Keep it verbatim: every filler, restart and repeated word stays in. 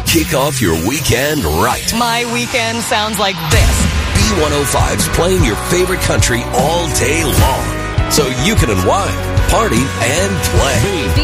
Kick off your weekend right. My weekend sounds like this. B one oh five's playing your favorite country all day long, so you can unwind, party, and play.